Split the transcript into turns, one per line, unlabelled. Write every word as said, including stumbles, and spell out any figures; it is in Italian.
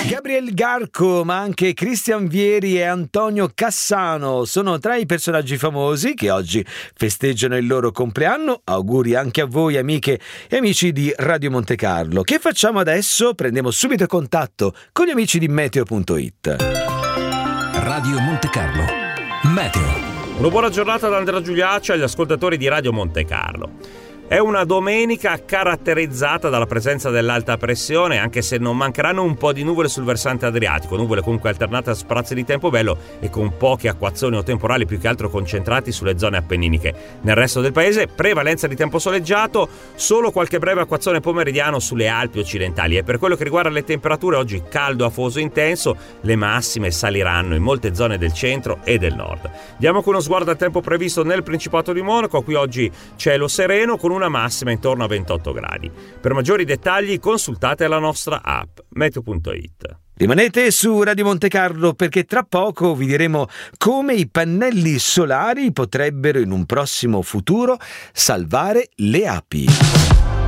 Gabriel Garco, ma anche Cristian Vieri e Antonio Cassano sono tra i personaggi famosi che oggi festeggiano il loro compleanno. Auguri anche a voi, amiche e amici di Radio Monte Carlo. Che facciamo adesso? Prendiamo subito contatto con gli amici di Meteo punto it.
Radio Monte Carlo Meteo.
Una buona giornata da Andrea Giuliacci agli ascoltatori di Radio Monte Carlo. È una domenica caratterizzata dalla presenza dell'alta pressione, anche se non mancheranno un po' di nuvole sul versante adriatico, nuvole comunque alternate a sprazzi di tempo bello e con poche acquazzoni o temporali più che altro concentrati sulle zone appenniniche. Nel resto del paese prevalenza di tempo soleggiato, solo qualche breve acquazzone pomeridiano sulle Alpi occidentali. E per quello che riguarda le temperature, oggi caldo afoso intenso, le massime saliranno in molte zone del centro e del nord. Diamo con uno sguardo al tempo previsto nel Principato di Monaco. Qui oggi cielo sereno con un una massima intorno a ventotto gradi. Per maggiori dettagli consultate la nostra app Meteo punto it.
Rimanete su Radio Monte Carlo perché tra poco vi diremo come i pannelli solari potrebbero in un prossimo futuro salvare le api.